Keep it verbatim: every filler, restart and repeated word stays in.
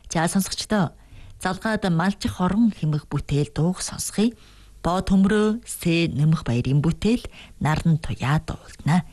За сонсогчдоо залгаад малчих хорон хэмэх бүтээл дууг сонсхий. Боо төмрөө Сэ Нэмэх баярын бүтээл Наран туяа дуулна.